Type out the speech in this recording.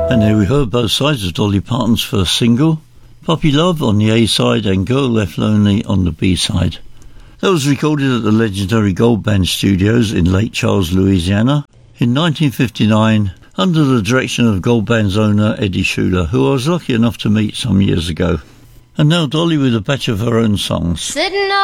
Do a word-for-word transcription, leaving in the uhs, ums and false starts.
And there we heard both sides of Dolly Parton's first single, Puppy Love on the A side and Girl Left Lonely on the B side. That was recorded at the legendary Gold Band Studios in Lake Charles, Louisiana in nineteen fifty-nine under the direction of Gold Band's owner Eddie Schuler, who I was lucky enough to meet some years ago. And now Dolly with a batch of her own songs. Sitting